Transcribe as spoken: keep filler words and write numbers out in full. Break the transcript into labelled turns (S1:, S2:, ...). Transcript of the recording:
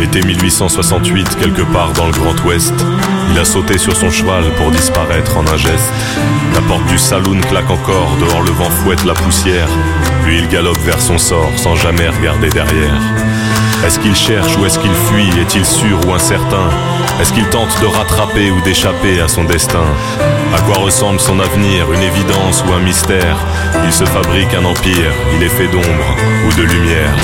S1: Été mille huit cent soixante-huit, quelque part dans le Grand Ouest, il a sauté sur son cheval pour disparaître en un geste. La porte du saloon claque encore, dehors le vent fouette la poussière. Lui il galope vers son sort, sans jamais regarder derrière. Est-ce qu'il cherche ou est-ce qu'il fuit? Est-il sûr ou incertain? Est-ce qu'il tente de rattraper ou d'échapper à son destin? À quoi ressemble son avenir? Une évidence ou un mystère? Il se fabrique un empire, il est fait d'ombre ou de lumière.